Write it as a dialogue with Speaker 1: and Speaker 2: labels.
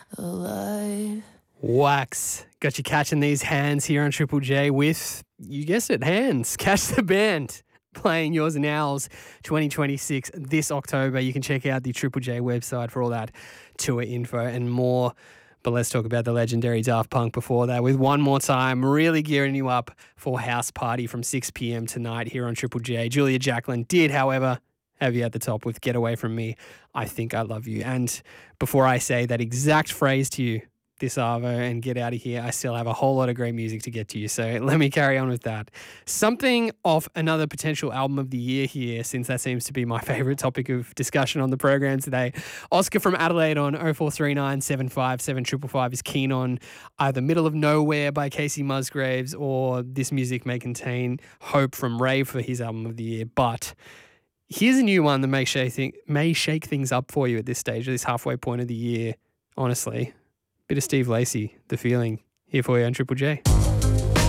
Speaker 1: alive.
Speaker 2: Wax. Got you catching these hands here on Triple J with, you guessed it, Hands. Catch the Band playing Yours and Ours 2026 this October. You can check out the Triple J website for all that tour info and more. But let's talk about the legendary Daft Punk before that with One More Time, really gearing you up for House Party from 6 p.m. tonight here on Triple J. Julia Jacklin did, however, have you at the top with Get Away From Me, I Think I Love You. And before I say that exact phrase to you this Arvo and get out of here, I still have a whole lot of great music to get to you. So let me carry on with that. Something off another potential album of the year here, since that seems to be my favourite topic of discussion on the program today. Oscar from Adelaide on 0439 757 555 is keen on either Middle of Nowhere by Casey Musgraves or This Music May Contain Hope from Rave for his album of the year. But here's a new one that may shake things up for you at this stage, at this halfway point of the year, honestly. Bit of Steve Lacy, The Feeling, here for you on Triple J.